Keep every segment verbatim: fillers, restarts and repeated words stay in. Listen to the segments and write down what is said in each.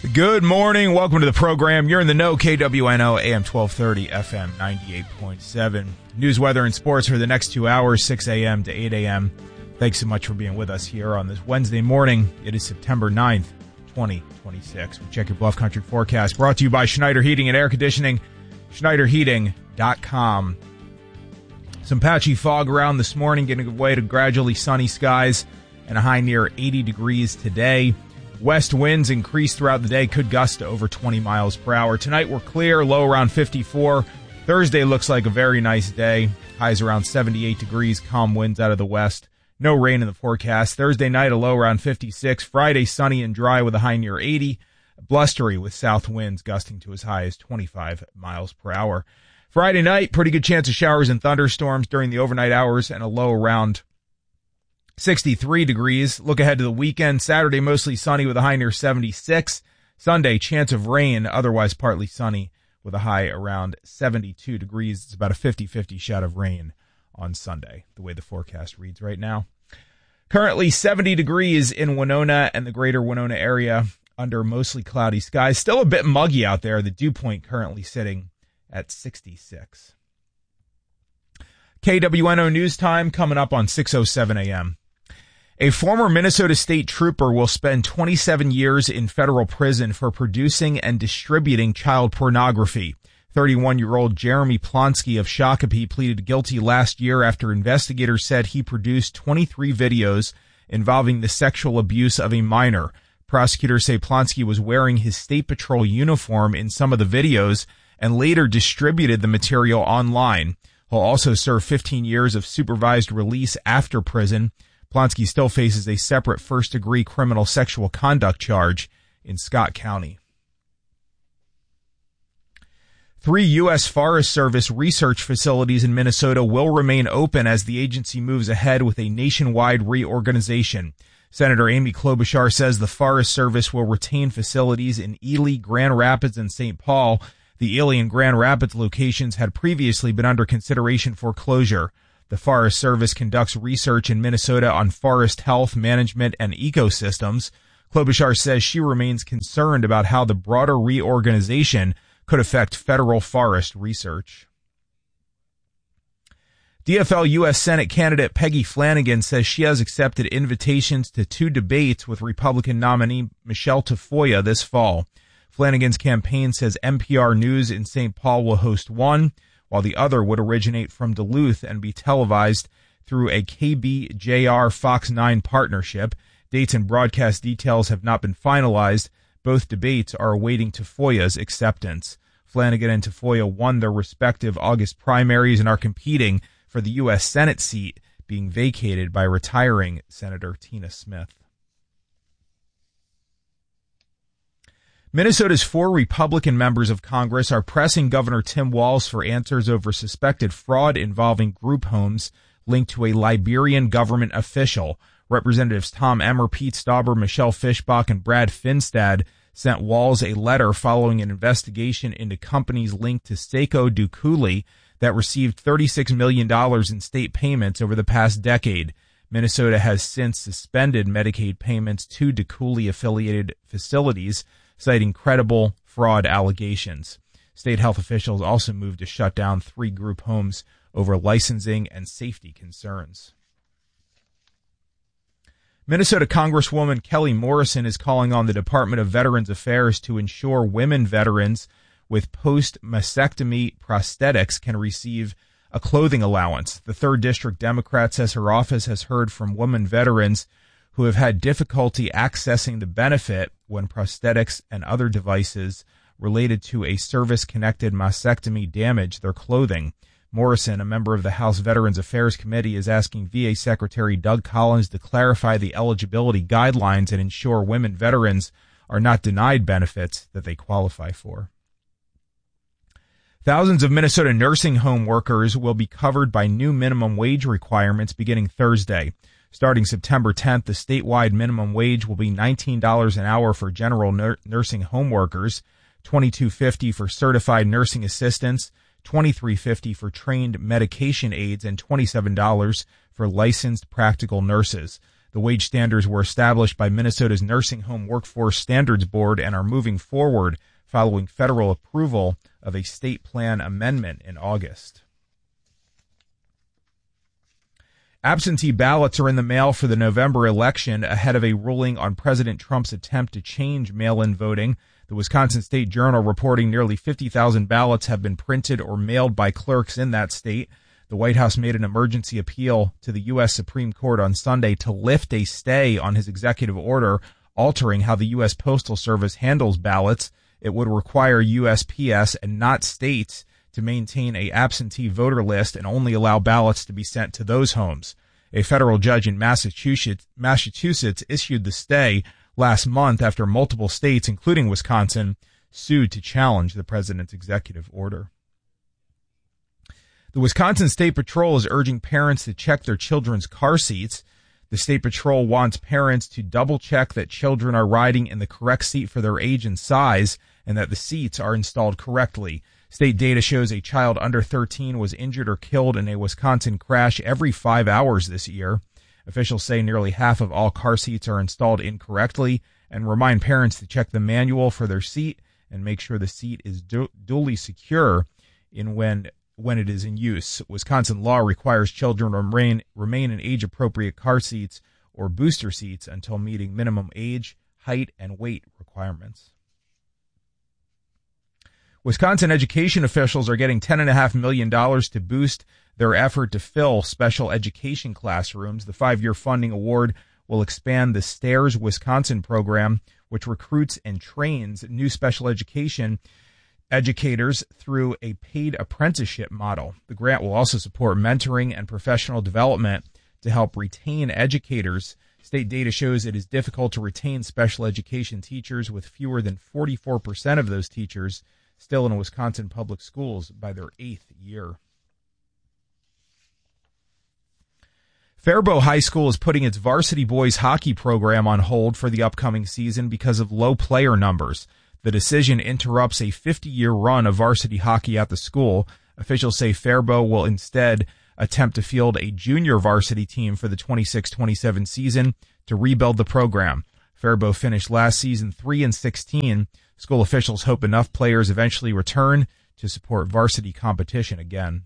Good morning. Welcome to the program. You're in the know. K W N O, A M twelve thirty, F M ninety-eight point seven. News, weather, and sports for the next two hours, six a.m. to eight a.m. Thanks so much for being with us here on this Wednesday morning. It is September ninth, twenty twenty-six. We check your Bluff Country forecast brought to you by Schneider Heating and Air Conditioning, schneider heating dot com. Some patchy fog around this morning, getting away to gradually sunny skies and a high near eighty degrees today. West winds increase throughout the day, could gust to over twenty miles per hour. Tonight we're clear, low around fifty-four. Thursday looks like a very nice day. Highs around seventy-eight degrees, calm winds out of the west. No rain in the forecast. Thursday night a low around fifty-six. Friday sunny and dry with a high near eighty. Blustery with south winds gusting to as high as twenty-five miles per hour. Friday night, pretty good chance of showers and thunderstorms during the overnight hours and a low around sixty-three degrees. Look ahead to the weekend. Saturday, mostly sunny with a high near seventy-six. Sunday, chance of rain, otherwise partly sunny with a high around seventy-two degrees. It's about a fifty-fifty shot of rain on Sunday, the way the forecast reads right now. Currently seventy degrees in Winona and the greater Winona area under mostly cloudy skies. Still a bit muggy out there. The dew point currently sitting at sixty-six. K W N O News Time coming up on six oh seven a.m. A former Minnesota State trooper will spend twenty-seven years in federal prison for producing and distributing child pornography. thirty-one-year-old Jeremy Plonsky of Shakopee pleaded guilty last year after investigators said he produced twenty-three videos involving the sexual abuse of a minor. Prosecutors say Plonsky was wearing his State Patrol uniform in some of the videos and later distributed the material online. He'll also serve fifteen years of supervised release after prison. Plonsky still faces a separate first-degree criminal sexual conduct charge in Scott County. Three U S Forest Service research facilities in Minnesota will remain open as the agency moves ahead with a nationwide reorganization. Senator Amy Klobuchar says the Forest Service will retain facilities in Ely, Grand Rapids, and Saint Paul. The Ely and Grand Rapids locations had previously been under consideration for closure. The Forest Service conducts research in Minnesota on forest health, management, and ecosystems. Klobuchar says she remains concerned about how the broader reorganization could affect federal forest research. D F L U S Senate candidate Peggy Flanagan says she has accepted invitations to two debates with Republican nominee Michelle Tafoya this fall. Flanagan's campaign says N P R News in Saint Paul will host one, while the other would originate from Duluth and be televised through a K B J R Fox nine partnership. Dates and broadcast details have not been finalized. Both debates are awaiting Tafoya's acceptance. Flanagan and Tafoya won their respective August primaries and are competing for the U S Senate seat being vacated by retiring Senator Tina Smith. Minnesota's four Republican members of Congress are pressing Governor Tim Walz for answers over suspected fraud involving group homes linked to a Liberian government official. Representatives Tom Emmer, Pete Stauber, Michelle Fischbach, and Brad Finstad sent Walz a letter following an investigation into companies linked to Seiko Dukuli that received thirty-six million dollars in state payments over the past decade. Minnesota has since suspended Medicaid payments to Dukuli-affiliated facilities, citing credible fraud allegations. State health officials also moved to shut down three group homes over licensing and safety concerns. Minnesota Congresswoman Kelly Morrison is calling on the Department of Veterans Affairs to ensure women veterans with post-mastectomy prosthetics can receive a clothing allowance. The third District Democrat says her office has heard from women veterans who have had difficulty accessing the benefit when prosthetics and other devices related to a service-connected mastectomy damage their clothing. Morrison, a member of the House Veterans Affairs Committee, is asking V A Secretary Doug Collins to clarify the eligibility guidelines and ensure women veterans are not denied benefits that they qualify for. Thousands of Minnesota nursing home workers will be covered by new minimum wage requirements beginning Thursday. Starting September tenth, the statewide minimum wage will be nineteen dollars an hour for general nur- nursing home workers, twenty-two fifty for certified nursing assistants, twenty-three fifty for trained medication aides, and twenty-seven dollars for licensed practical nurses. The wage standards were established by Minnesota's Nursing Home Workforce Standards Board and are moving forward following federal approval of a state plan amendment in August. Absentee ballots are in the mail for the November election ahead of a ruling on President Trump's attempt to change mail-in voting. The Wisconsin State Journal reporting nearly fifty thousand ballots have been printed or mailed by clerks in that state. The White House made an emergency appeal to the U S Supreme Court on Sunday to lift a stay on his executive order altering how the U S Postal Service handles ballots. It would require U S P S and not states to maintain a absentee voter list and only allow ballots to be sent to those homes. A federal judge in Massachusetts, Massachusetts issued the stay last month after multiple states, including Wisconsin, sued to challenge the president's executive order. The Wisconsin State Patrol is urging parents to check their children's car seats. The State Patrol wants parents to double-check that children are riding in the correct seat for their age and size and that the seats are installed correctly. State data shows a child under thirteen was injured or killed in a Wisconsin crash every five hours this year. Officials say nearly half of all car seats are installed incorrectly and remind parents to check the manual for their seat and make sure the seat is du- duly secure in when when it is in use. Wisconsin law requires children to remain, remain in age-appropriate car seats or booster seats until meeting minimum age, height, and weight requirements. Wisconsin education officials are getting ten point five million dollars to boost their effort to fill special education classrooms. The five-year funding award will expand the STAIRS Wisconsin program, which recruits and trains new special education educators through a paid apprenticeship model. The grant will also support mentoring and professional development to help retain educators. State data shows it is difficult to retain special education teachers, with fewer than forty-four percent of those teachers still in Wisconsin public schools by their eighth year. Faribault High School is putting its varsity boys hockey program on hold for the upcoming season because of low player numbers. The decision interrupts a fifty-year run of varsity hockey at the school. Officials say Faribault will instead attempt to field a junior varsity team for the twenty-six twenty-seven season to rebuild the program. Faribault finished last season three and sixteen. School officials hope enough players eventually return to support varsity competition again.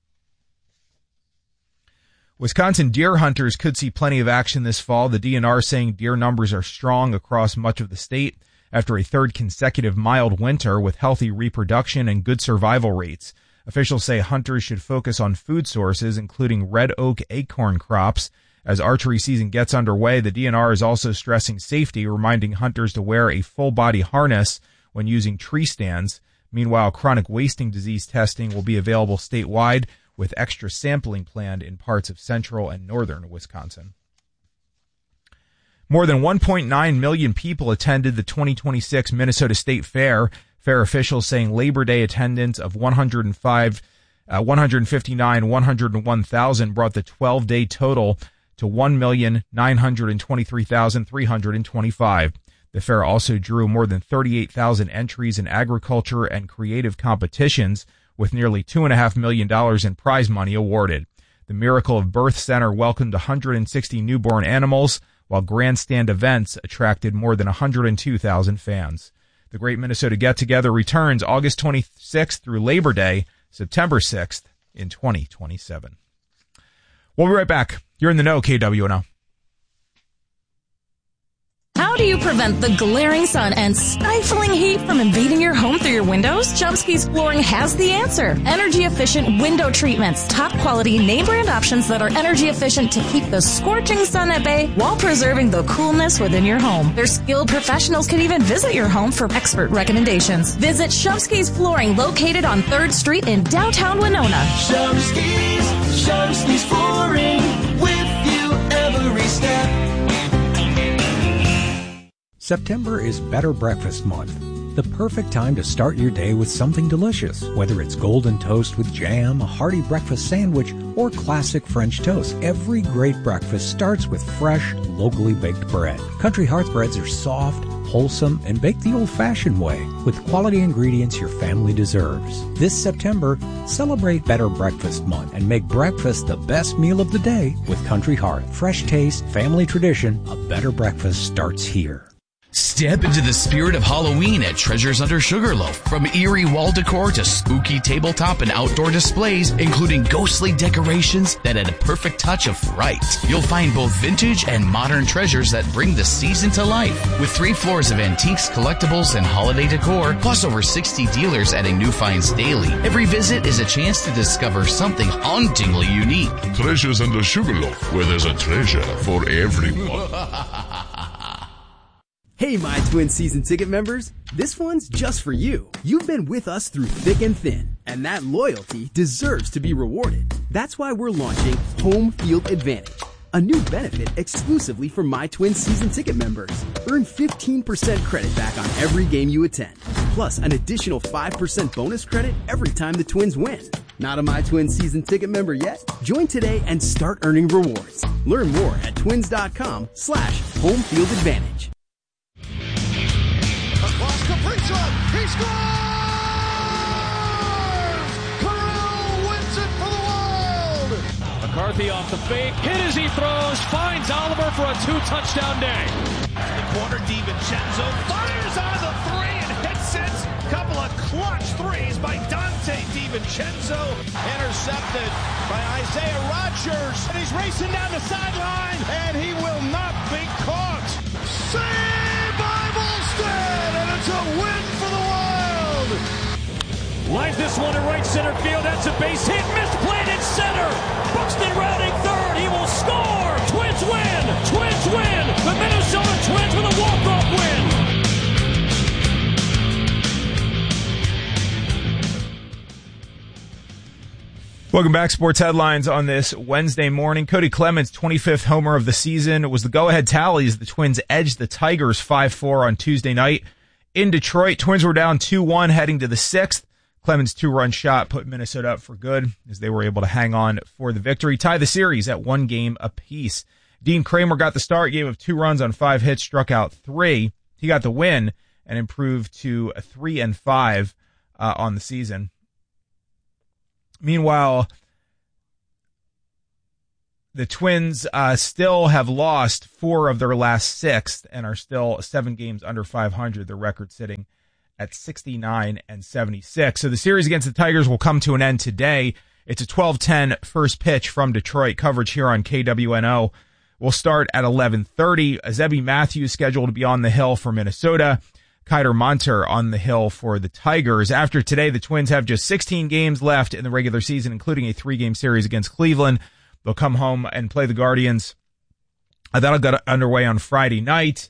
Wisconsin deer hunters could see plenty of action this fall. The D N R saying deer numbers are strong across much of the state after a third consecutive mild winter with healthy reproduction and good survival rates. Officials say hunters should focus on food sources, including red oak acorn crops. As archery season gets underway, the D N R is also stressing safety, reminding hunters to wear a full-body harness when using tree stands. Meanwhile, chronic wasting disease testing will be available statewide, with extra sampling planned in parts of central and northern Wisconsin. More than one point nine million people attended the twenty twenty-six Minnesota State Fair. Fair officials saying Labor Day attendance of one hundred five, uh, one hundred fifty-nine, one hundred one thousand brought the twelve-day total to one million nine hundred twenty-three thousand three hundred twenty-five. The fair also drew more than thirty-eight thousand entries in agriculture and creative competitions, with nearly two point five million dollars in prize money awarded. The Miracle of Birth Center welcomed one hundred sixty newborn animals, while grandstand events attracted more than one hundred two thousand fans. The Great Minnesota Get-Together returns August twenty-sixth through Labor Day, September sixth in twenty twenty-seven. We'll be right back. You're in the know, K W N O. How do you prevent the glaring sun and stifling heat from invading your home through your windows? Chomsky's Flooring has the answer. Energy-efficient window treatments. Top-quality name-brand options that are energy-efficient to keep the scorching sun at bay while preserving the coolness within your home. Their skilled professionals can even visit your home for expert recommendations. Visit Chomsky's Flooring, located on third Street in downtown Winona. Chomsky's, Chomsky's Flooring, with you every step. September is Better Breakfast Month. The perfect time to start your day with something delicious, whether it's golden toast with jam, a hearty breakfast sandwich, or classic French toast. Every great breakfast starts with fresh, locally baked bread. Country Hearth breads are soft, wholesome, and baked the old-fashioned way with quality ingredients your family deserves. This September, celebrate Better Breakfast Month and make breakfast the best meal of the day with Country Hearth. Fresh taste, family tradition, a better breakfast starts here. Step into the spirit of Halloween at Treasures Under Sugarloaf. From eerie wall decor to spooky tabletop and outdoor displays, including ghostly decorations that add a perfect touch of fright. You'll find both vintage and modern treasures that bring the season to life. With three floors of antiques, collectibles, and holiday decor, plus over sixty dealers adding new finds daily. Every visit is a chance to discover something hauntingly unique. Treasures Under Sugarloaf, where there's a treasure for everyone. Hey, My Twin season ticket members, this one's just for you. You've been with us through thick and thin, and that loyalty deserves to be rewarded. That's why we're launching Home Field Advantage, a new benefit exclusively for My Twin season ticket members. Earn fifteen percent credit back on every game you attend, plus an additional five percent bonus credit every time the Twins win. Not a My Twin season ticket member yet? Join today and start earning rewards. Learn more at twins.com slash home field advantage. Across Kaprizov, he scores! Corral wins it for the Wild! McCarthy off the fake, hit as he throws, finds Oliver for a two-touchdown day. The corner, DiVincenzo fires on the three and hits it. Couple of clutch threes by Dante DiVincenzo. Intercepted by Isaiah Rodgers. And he's racing down the sideline, and he will not be caught. Saved by Volstead, and it's a win for the Wild. Lines this one to right center field. That's a base hit. Misplayed in center. Buxton rounding third. He will score. Twins win. Twins win. The Minnesota Twins with a walk-off win. Welcome back. Sports headlines on this Wednesday morning. Cody Clemens, twenty-fifth homer of the season, was the go-ahead tally as the Twins edged the Tigers five four on Tuesday night in Detroit. Twins were down two one heading to the sixth. Clemens' two-run shot put Minnesota up for good as they were able to hang on for the victory, tie the series at one game apiece. Dean Kramer got the start, gave up two runs on five hits, struck out three. He got the win and improved to a three and five uh, on the season. Meanwhile, the Twins uh, still have lost four of their last six and are still seven games under five hundred. Their record sitting at sixty-nine and seventy-six. So the series against the Tigers will come to an end today. It's a twelve ten first pitch from Detroit. Coverage here on K W N O will start at eleven thirty. Zebby Matthews scheduled to be on the hill for Minnesota. Keider Monter on the hill for the Tigers. After today, the Twins have just sixteen games left in the regular season, including a three-game series against Cleveland. They'll come home and play the Guardians. Uh, that'll get underway on Friday night.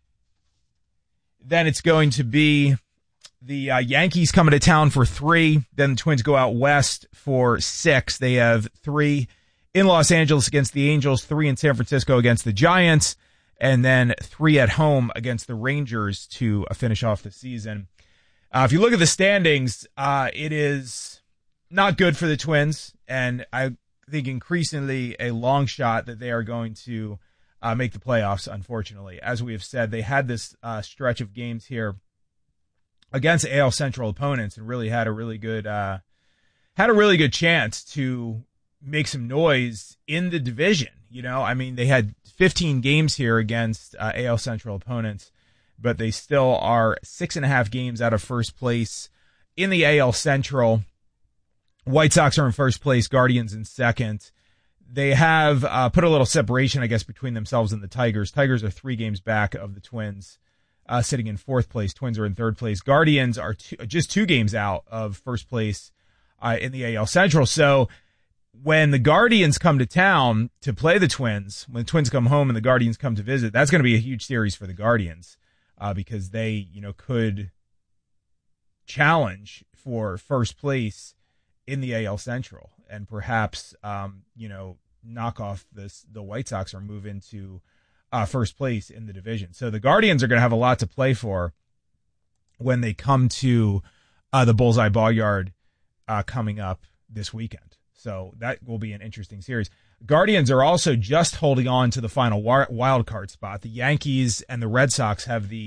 Then it's going to be the uh, Yankees coming to town for three. Then the Twins go out west for six. They have three in Los Angeles against the Angels, three in San Francisco against the Giants, and then three at home against the Rangers to uh, finish off the season. Uh, if you look at the standings, uh, it is not good for the Twins, and I think increasingly a long shot that they are going to uh, make the playoffs, unfortunately. As we have said, they had this uh, stretch of games here against A L Central opponents and really had a really good uh, had a really good chance to make some noise in the division. You know, I mean, they had fifteen games here against uh, A L Central opponents, but they still are six and a half games out of first place in the A L Central. White Sox are in first place, Guardians in second. They have uh, put a little separation, I guess, between themselves and the Tigers. Tigers are three games back of the Twins, uh, sitting in fourth place. Twins are in third place. Guardians are two, just two games out of first place uh, in the A L Central. So when the Guardians come to town to play the Twins, when the Twins come home and the Guardians come to visit, that's going to be a huge series for the Guardians uh, because they, you know, could challenge for first place in the A L Central and perhaps, um, you know, knock off this, the White Sox or move into uh, first place in the division. So the Guardians are going to have a lot to play for when they come to uh, the Bullseye Ball uh, coming up this weekend. So that will be an interesting series. Guardians are also just holding on to the final wild card spot. The Yankees and the Red Sox have the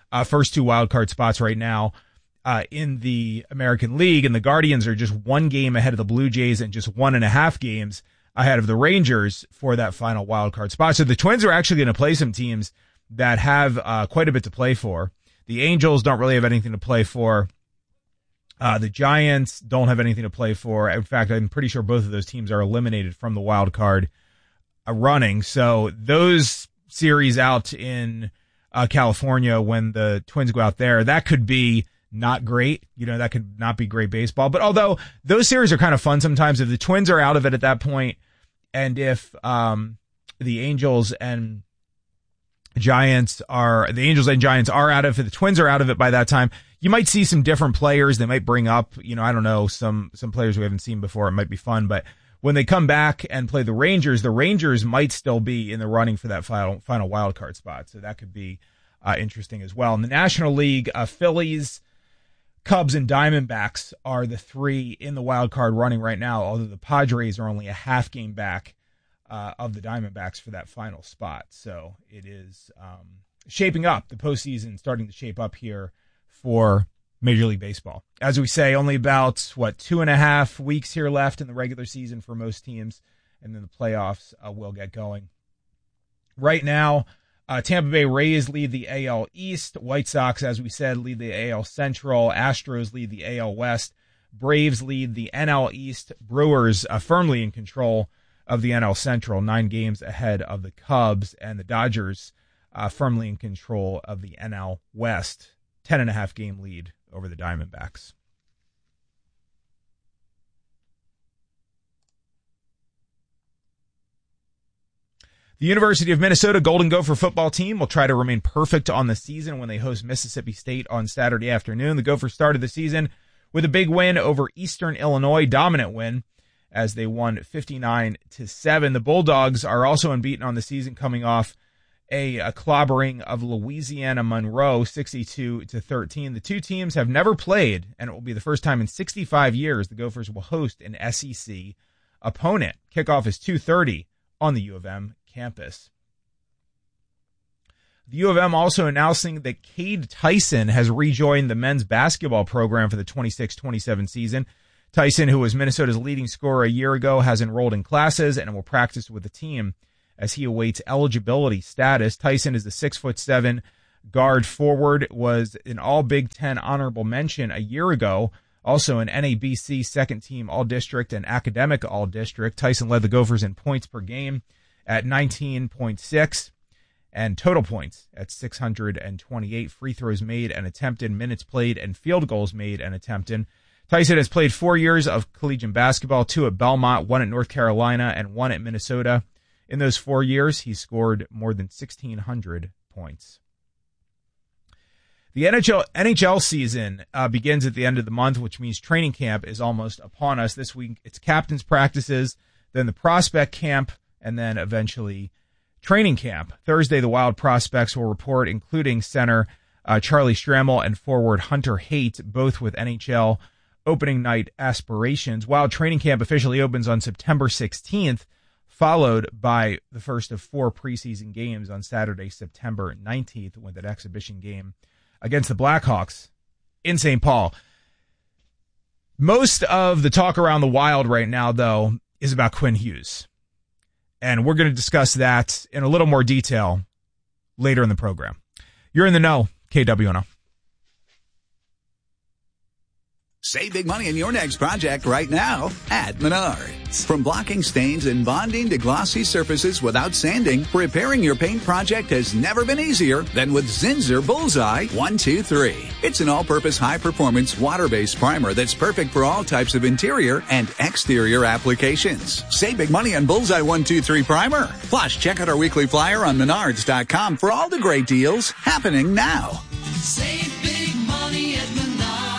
uh, first two wild card spots right now uh, in the American League, and the Guardians are just one game ahead of the Blue Jays and just one and a half games ahead of the Rangers for that final wild card spot. So the Twins are actually going to play some teams that have uh, quite a bit to play for. The Angels don't really have anything to play for. Uh, the Giants don't have anything to play for. In fact, I'm pretty sure both of those teams are eliminated from the wild card uh, running. So those series out in uh, California, when the Twins go out there, that could be not great. You know, that could not be great baseball. But although those series are kind of fun sometimes, if the Twins are out of it at that point, and if um, the Angels and Giants are, the Angels and Giants are out of it, the Twins are out of it by that time, you might see some different players. They might bring up, you know, I don't know, some, some players we haven't seen before. It might be fun, but when they come back and play the Rangers, the Rangers might still be in the running for that final, final wild card spot. So that could be uh, interesting as well. In the National League, uh, Phillies, Cubs, and Diamondbacks are the three in the wild card running right now, although the Padres are only a half game back Uh, of the Diamondbacks for that final spot. So it is um, shaping up. The postseason starting to shape up here for Major League Baseball. As we say, only about, what, two and a half weeks here left in the regular season for most teams, and then the playoffs uh, will get going. Right now, uh, Tampa Bay Rays lead the A L East. White Sox, as we said, lead the A L Central. Astros lead the A L West. Braves lead the N L East. Brewers uh, firmly in control of the N L Central, nine games ahead of the Cubs, and the Dodgers uh, firmly in control of the N L West, ten and a half game lead over the Diamondbacks. The University of Minnesota Golden Gopher football team will try to remain perfect on the season when they host Mississippi State on Saturday afternoon. The Gophers started the season with a big win over Eastern Illinois, dominant win, as they won fifty-nine to seven. The Bulldogs are also unbeaten on the season, coming off a, a clobbering of Louisiana Monroe, sixty-two to thirteen. The two teams have never played, and it will be the first time in sixty-five years the Gophers will host an S E C opponent. Kickoff is two thirty on the U of M campus. The U of M also announcing that Cade Tyson has rejoined the men's basketball program for the twenty-six twenty-seven season. Tyson, who was Minnesota's leading scorer a year ago, has enrolled in classes and will practice with the team as he awaits eligibility status. Tyson is the six foot seven guard forward, was an all Big Ten honorable mention a year ago, also an N A B C second team all-district and academic all-district. Tyson led the Gophers in points per game at nineteen point six and total points at six hundred twenty-eight. Free throws made and attempted, minutes played, and field goals made and attempted. Tyson has played four years of collegiate basketball, two at Belmont, one at North Carolina, and one at Minnesota. In those four years, he scored more than sixteen hundred points. The N H L, N H L season uh, begins at the end of the month, which means training camp is almost upon us. This week, it's captain's practices, then the prospect camp, and then eventually training camp. Thursday, the Wild prospects will report, including center uh, Charlie Stramel and forward Hunter Haight, both with N H L opening night aspirations. Wild training camp officially opens on September sixteenth, followed by the first of four preseason games on Saturday, September nineteenth, with an exhibition game against the Blackhawks in Saint Paul. Most of the talk around the Wild right now, though, is about Quinn Hughes. And we're going to discuss that in a little more detail later in the program. You're in the know, K W N O. Save big money in your next project right now at Menards. From blocking stains and bonding to glossy surfaces without sanding, repairing your paint project has never been easier than with Zinsser Bullseye one two three. It's an all-purpose high-performance water-based primer that's perfect for all types of interior and exterior applications. Save big money on Bullseye one two three primer. Plus, check out our weekly flyer on menards dot com for all the great deals happening now. Save big money at Menards.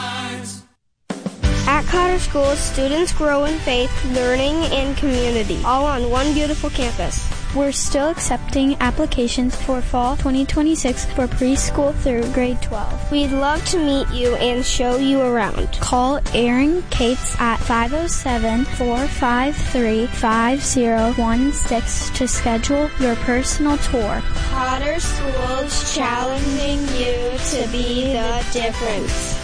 At Cotter School, students grow in faith, learning, and community, all on one beautiful campus. We're still accepting applications for fall twenty twenty-six for preschool through grade twelve. We'd love to meet you and show you around. Call Erin Cates at five oh seven, four five three, five oh one six to schedule your personal tour. Potter Schools, challenging you to be the difference.